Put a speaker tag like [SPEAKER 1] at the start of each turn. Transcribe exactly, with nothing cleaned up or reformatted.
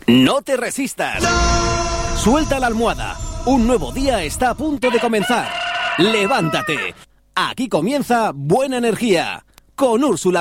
[SPEAKER 1] No te resistas. Suelta la almohada. Un nuevo día está a punto de comenzar. Levántate. Aquí comienza Buena Energía con Úrsula